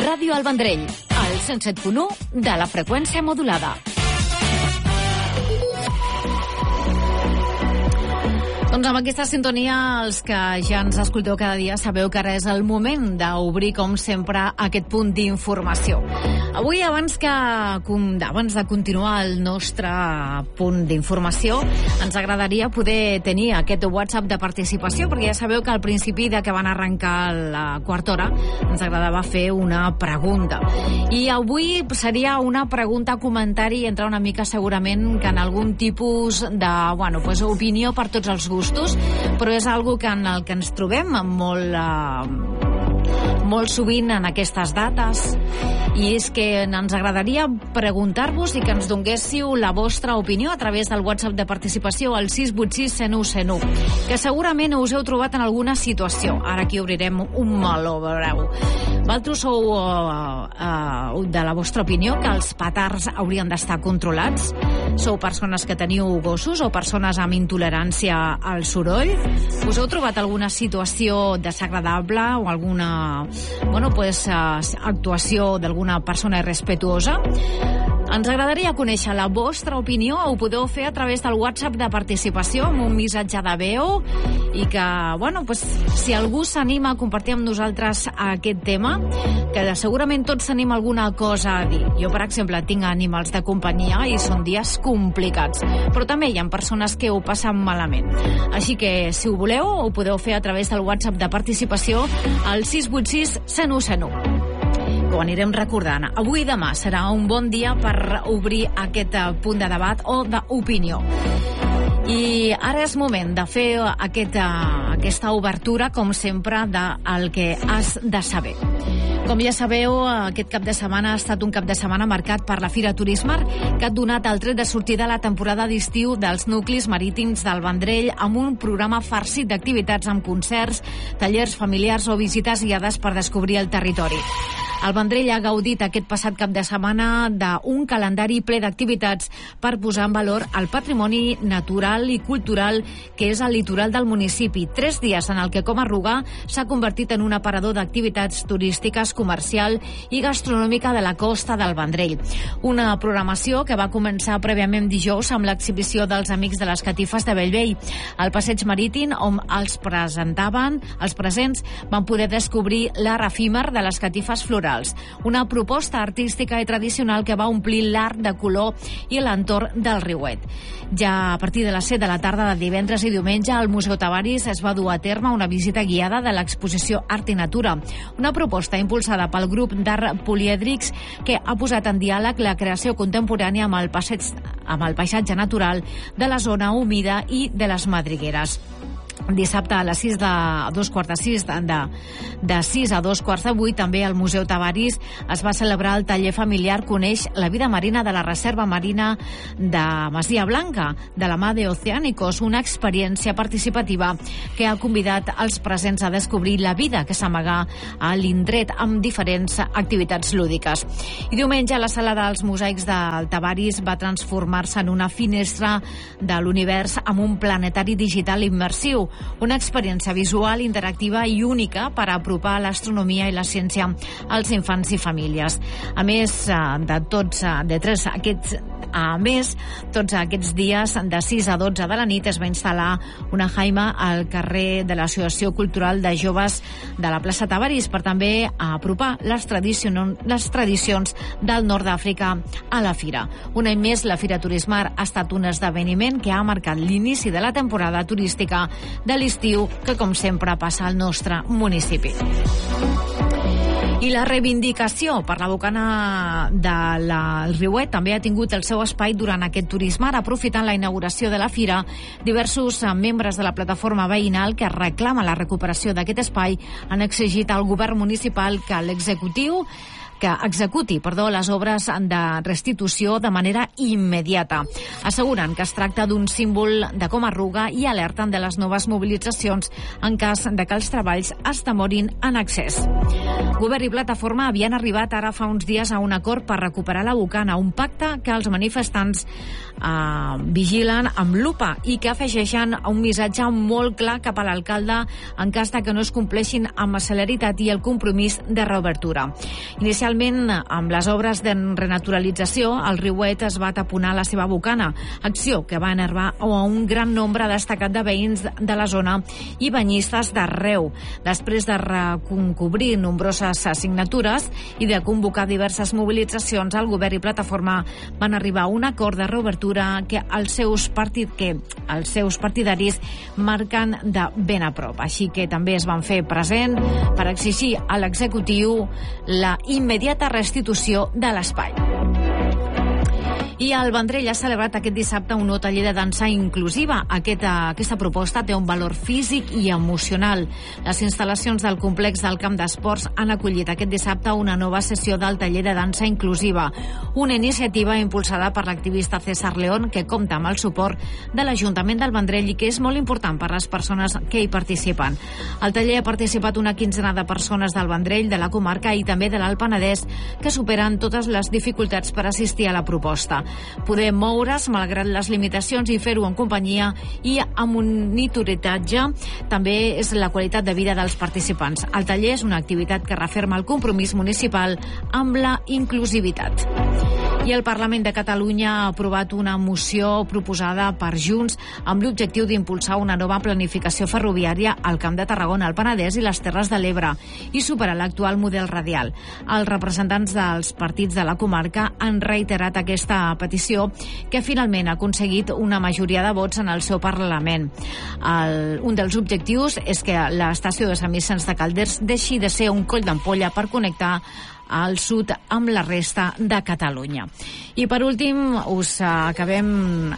Ràdio El Vendrell, al 107.1 de la freqüència modulada. Doncs amb aquesta sintonia, els que ja ens escolteu cada dia sabeu que ara és el moment d'obrir, com sempre, aquest punt d'informació. Avui, abans de continuar el nostre punt d'informació, ens agradaria poder tenir aquest WhatsApp de participació, perquè ja sabeu que al principi de que van arrencar la quarta hora ens agradava fer una pregunta. I avui seria una pregunta, comentari, entra una mica segurament que en algun tipus de, opinió per tots els gustos, però és algo que en el que ens trobem molt sovint en aquestes dates, i és que ens agradaria preguntar-vos i que ens donguéssiu la vostra opinió a través del WhatsApp de participació al 686 101 101, que segurament us heu trobat en alguna situació. Ara aquí obrirem un meló, veureu. Vosaltres sou de la vostra opinió que els petards haurien d'estar controlats? Sou persones que teniu gossos o persones amb intolerància al soroll? Us heu trobat alguna situació desagradable o alguna actuació d'alguna persona irrespetuosa? Ens agradaria conèixer la vostra opinió. Ho podeu fer a través del WhatsApp de participació amb un missatge de veu, i que, si algú s'anima a compartir amb nosaltres aquest tema, que segurament tots tenim alguna cosa a dir. Jo, per exemple, tinc animals de companyia i són dies complicats, però també hi ha persones que ho passen malament. Així que, si ho voleu, ho podeu fer a través del WhatsApp de participació al 686 101 101. Que ho anirem recordant. Avui i demà serà un bon dia per obrir aquest punt de debat o d'opinió. I ara és moment de fer aquesta obertura, com sempre, del que has de saber. Com ja sabeu, aquest cap de setmana ha estat un cap de setmana marcat per la Fira Turismar, que ha donat el tret de sortida a la temporada d'estiu dels nuclis marítims del Vendrell, amb un programa farcit d'activitats amb concerts, tallers familiars o visites guiades per descobrir el territori. El Vendrell ha gaudit aquest passat cap de setmana d'un calendari ple d'activitats per posar en valor el patrimoni natural i cultural que és el litoral del municipi. 3 dies en el que, com a Rugar, s'ha convertit en un aparador d'activitats turístiques, comercial i gastronòmica de la costa del Vendrell. Una programació que va començar prèviament dijous amb l'exhibició dels Amics de les Catifes de Bellvei, al passeig marítim, on els presents van poder descobrir l'art efímer de les catifes florals. Una proposta artística i tradicional que va omplir l'art de color i l'entorn del riuet. Ja a partir de les 7 de la tarda de divendres i diumenge al Museu Tavaris es va dur a terme una visita guiada de l'exposició Art i Natura, una proposta impulsada pel grup d'art polièdrics que ha posat en diàleg la creació contemporània amb el paisatge natural de la zona humida i de les madrigueres. Dissabte a les 6 a 2:15 també al Museu Tavaris es va celebrar el taller familiar Coneix la vida marina de la Reserva Marina de Masia Blanca, de la mà d'Oceànicos, una experiència participativa que ha convidat els presents a descobrir la vida que s'amaga a l'indret amb diferents activitats lúdiques. I diumenge la sala dels mosaics del Tavaris va transformar-se en una finestra de l'univers amb un planetari digital immersiu, una experiència visual, interactiva i única per apropar l'astronomia i la ciència als infants i famílies. A més, tots aquests dies, de 6 a 12 de la nit, es va instal·lar una jaima al carrer de l'Associació Cultural de Joves de la plaça Tavaris per també apropar les tradicions del nord d'Àfrica a la fira. Un any més, la Fira Turismar ha estat un esdeveniment que ha marcat l'inici de la temporada turística de l'estiu que, com sempre, passa al nostre municipi. I la reivindicació per la bocana del riuet també ha tingut el seu espai durant aquest Turismar. Aprofitant la inauguració de la fira, diversos membres de la plataforma veïnal que reclama la recuperació d'aquest espai han exigit al govern municipal que l'executiu que executi les obres de restitució de manera immediata. Asseguren que es tracta d'un símbol de Coma-ruga i alerten de les noves mobilitzacions en cas de que els treballs es demorin en excés. Govern i plataforma havien arribat ara fa uns dies a un acord per recuperar la Bocana, un pacte que els manifestants vigilen amb lupa i que afegeixen un missatge molt clar cap a l'alcalde en cas de que no es compleixin amb celeritat i el compromís de reobertura. Inicialment, amb les obres de renaturalització, el riuet es va taponar la seva bocana, acció que va enervar a un gran nombre destacat de veïns de la zona i banyistes d'arreu. Després de reconcobrir nombroses signatures i de convocar diverses mobilitzacions, el govern i plataforma van arribar a un acord de reobertura que els seus partidaris marquen de ben a prop. Així que també es van fer present per exigir a l'executiu la immediata restitució de l'espai. I el Vendrell ha celebrat aquest dissabte un nou taller de dansa inclusiva. Aquesta proposta té un valor físic i emocional. Les instal·lacions del complex del camp d'esports han acollit aquest dissabte una nova sessió del taller de dansa inclusiva, una iniciativa impulsada per l'activista César León que compta amb el suport de l'Ajuntament del Vendrell i que és molt important per les persones que hi participen. Al taller ha participat una quinzena de persones del Vendrell, de la comarca i també de l'Alt Penedès que superen totes les dificultats per assistir a la proposta. Poder moure's malgrat les limitacions i fer-ho en companyia i amb monitoratge també és la qualitat de vida dels participants. El taller és una activitat que referma el compromís municipal amb la inclusivitat. I el Parlament de Catalunya ha aprovat una moció proposada per Junts amb l'objectiu d'impulsar una nova planificació ferroviària al Camp de Tarragona, al Penedès i les Terres de l'Ebre i superar l'actual model radial. Els representants dels partits de la comarca han reiterat aquesta petició que finalment ha aconseguit una majoria de vots en el seu Parlament. Un dels objectius és que l'estació de Sant Vicenç de Calders deixi de ser un coll d'ampolla per connectar al sud amb la resta de Catalunya. I per últim us acabem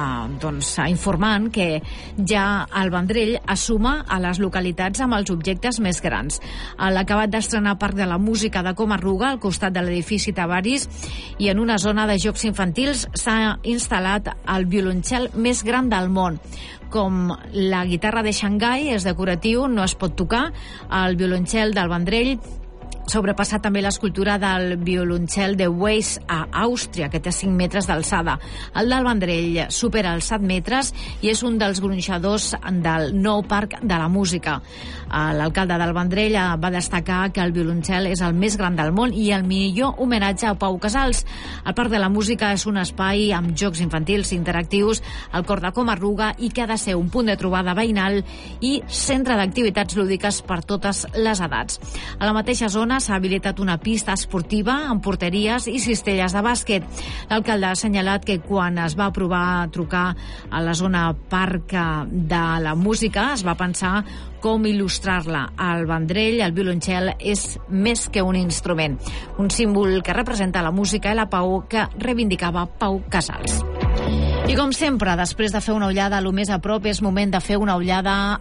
informant que ja el Vendrell es suma a les localitats amb els objectes més grans. L'acabat d'estrenar Parc de la Música de Coma-ruga al costat de l'edifici Tavaris i en una zona de jocs infantils s'ha instal·lat el violoncel més gran del món. Com la guitarra de Xangai és decoratiu, no es pot tocar, el violoncel del Vendrell sobrepassar també l'escultura del violoncel de Weiss a Àustria, que té 5 metres d'alçada. El del Vendrell supera els 7 metres i és un dels gronxadors del nou Parc de la Música. L'alcalde del Vendrell va destacar que el violoncel és el més gran del món i el millor homenatge a Pau Casals. El Parc de la Música és un espai amb jocs infantils interactius al cor de Coma-ruga i que ha de ser un punt de trobada veïnal i centre d'activitats lúdiques per totes les edats. A la mateixa zona s'ha habilitat una pista esportiva amb porteries i cistelles de bàsquet. L'alcalde ha assenyalat que quan es va provar trucar a la zona Parc de la Música es va pensar com il·lustrar-la. Al Vendrell el violoncel és més que un instrument, un símbol que representa la música i la pau que reivindicava Pau Casals. I com sempre, després de fer una ullada a lo més a prop, és moment de fer una ullada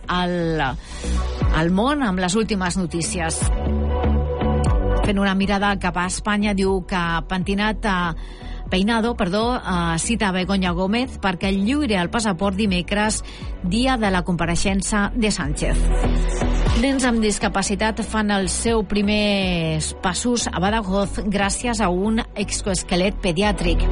al món amb les últimes notícies. Fent una mirada cap a Espanya, diu que Peinado cita a Begoña Gómez perquè lliuri el passaport dimecres, dia de la compareixença de Sánchez. Nens amb discapacitat fan els seus primers passos a Badajoz gràcies a un exoesquelet pediàtric.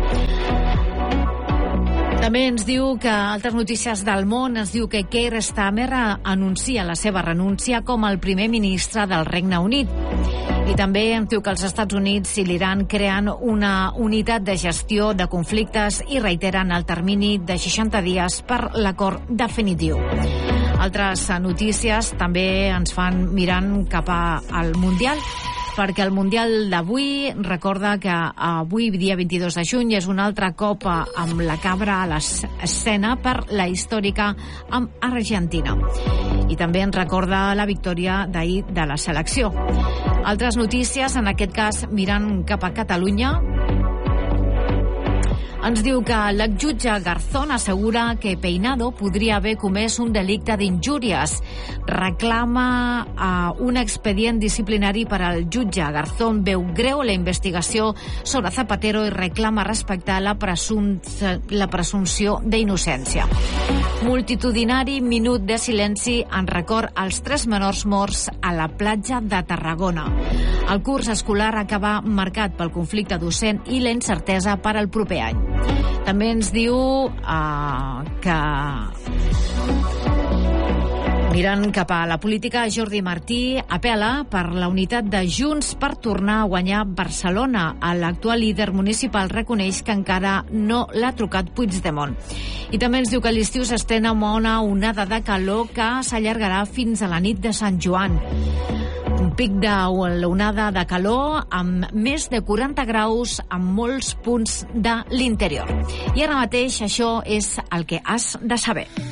També ens diu que altres notícies del món, ens diu que Keir Starmer anuncia la seva renúncia com el primer ministre del Regne Unit. I també ens diu que els Estats Units i l'Iran creen una unitat de gestió de conflictes i reiteren el termini de 60 dies per l'acord definitiu. Altres notícies també ens fan mirant cap al Mundial, perquè el Mundial d'avui recorda que avui, dia 22 de juny, és un altre cop amb la cabra a l'escena per la històrica amb Argentina. I també ens recorda la victòria d'ahir de la selecció. Altres notícies, en aquest cas mirant cap a Catalunya. Ens diu que l'exjutge Garzón assegura que Peinado podria haver comès un delicte d'injúries. Reclama un expedient disciplinari per al jutge. Garzón veu greu la investigació sobre Zapatero i reclama respectar la presumpció d'innocència. Multitudinari minut de silenci en record als 3 menors morts a la platja de Tarragona. El curs escolar acaba marcat pel conflicte docent i la incertesa per al proper any. També ens diu que, mirant cap a la política, Jordi Martí apel·la per la unitat de Junts per tornar a guanyar Barcelona. L'actual líder municipal reconeix que encara no l'ha trucat Puigdemont. I també ens diu que l'estiu s'estrena amb una onada de calor que s'allargarà fins a la nit de Sant Joan. Un pic de l'onada de calor amb més de 40 graus en molts punts de l'interior. I ara mateix això és el que has de saber.